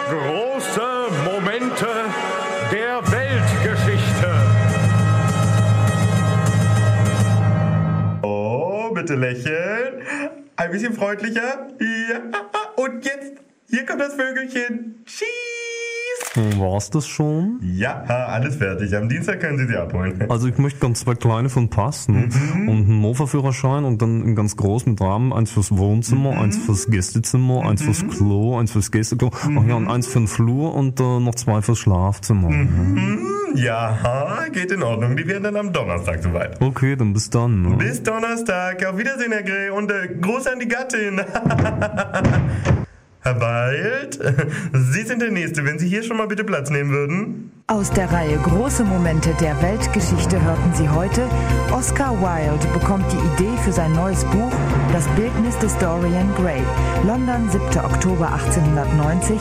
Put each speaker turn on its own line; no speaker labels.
Große Momente der Weltgeschichte.
Oh, bitte lächeln. Ein bisschen freundlicher. Ja. Und jetzt, hier kommt das Vögelchen. Schieß.
War's das schon?
Ja, alles fertig. Am Dienstag können Sie sie abholen.
Also ich möchte ganz zwei kleine von Pass, ne? Und einen Mofa-Führerschein und dann einen ganz groß mit Rahmen. Eins fürs Wohnzimmer, eins fürs Gästezimmer, eins fürs Klo, eins fürs Gästeklo. Ach ja, und eins für den Flur und noch zwei fürs Schlafzimmer.
Ja, geht in Ordnung. Die werden dann am Donnerstag soweit.
Okay, dann bis dann. Ne?
Bis Donnerstag. Auf Wiedersehen, Herr Grey. Und Gruß an die Gattin. Herr Wild, Sie sind der Nächste, wenn Sie hier schon mal bitte Platz nehmen würden.
Aus der Reihe Große Momente der Weltgeschichte hörten Sie heute: Oscar Wilde bekommt die Idee für sein neues Buch Das Bildnis des Dorian Gray. London, 7. Oktober 1890.